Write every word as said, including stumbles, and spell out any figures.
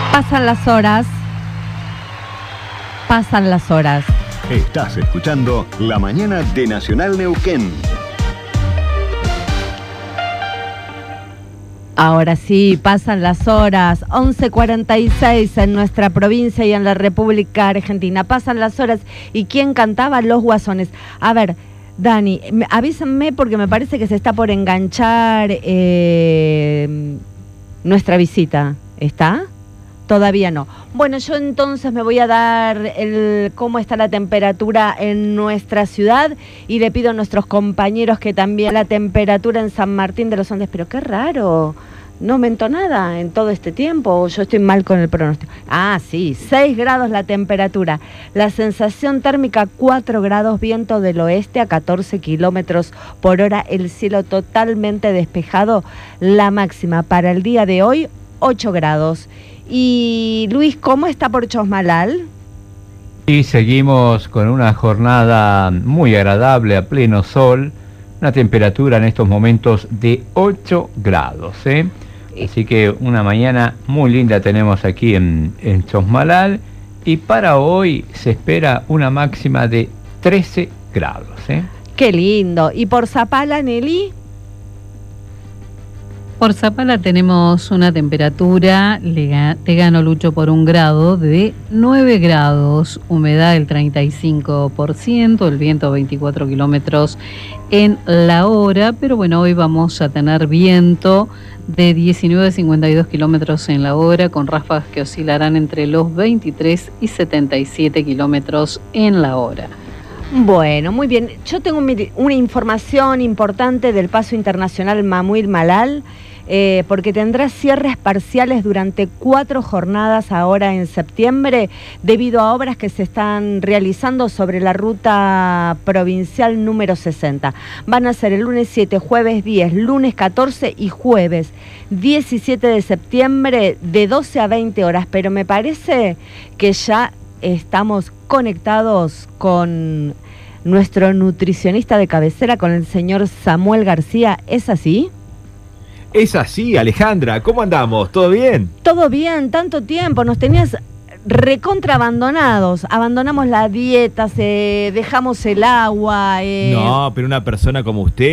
Pasan las horas. Pasan las horas. Estás escuchando La Mañana de Nacional Neuquén. Ahora sí, pasan las horas, once cuarenta y seis en nuestra provincia y en la República Argentina. Pasan las horas. ¿Y quién cantaba? Los Guasones. A ver, Dani, avísenme porque me parece que se está por enganchar eh, nuestra visita. ¿Está? Todavía no. Bueno, yo entonces me voy a dar el cómo está la temperatura en nuestra ciudad y le pido a nuestros compañeros que también la temperatura en San Martín de los Andes. Pero qué raro, no aumentó nada en todo este tiempo, o yo estoy mal con el pronóstico. Ah, sí, seis grados la temperatura, la sensación térmica cuatro grados, viento del oeste a catorce kilómetros por hora, el cielo totalmente despejado, la máxima para el día de hoy ocho grados. Y Luis, ¿cómo está por Chosmalal? Y seguimos con una jornada muy agradable a pleno sol, una temperatura en estos momentos de ocho grados, ¿eh? Así que una mañana muy linda tenemos aquí en, en Chosmalal, y para hoy se espera una máxima de trece grados, ¿eh? Qué lindo. ¿Y por Zapala, Nelly? Por Zapala tenemos una temperatura, le, te gano Lucho por un grado, de nueve grados, humedad del treinta y cinco por ciento, el viento veinticuatro kilómetros en la hora, pero bueno, hoy vamos a tener viento de diecinueve a cincuenta y dos kilómetros en la hora, con ráfagas que oscilarán entre los veintitrés y setenta y siete kilómetros en la hora. Bueno, muy bien. Yo tengo una información importante del Paso Internacional Mamuil Malal, eh, porque tendrá cierres parciales durante cuatro jornadas ahora en septiembre, debido a obras que se están realizando sobre la ruta provincial número sesenta. Van a ser el lunes siete, jueves diez, lunes catorce y jueves diecisiete de septiembre de doce a veinte horas, pero me parece que ya estamos conectados con nuestro nutricionista de cabecera, con el señor Samuel García. ¿Es así? Es así, Alejandra. ¿Cómo andamos? ¿Todo bien? Todo bien, tanto tiempo. Nos tenías recontra abandonados. Abandonamos la dieta, se, dejamos el agua. Eh... No, pero una persona como usted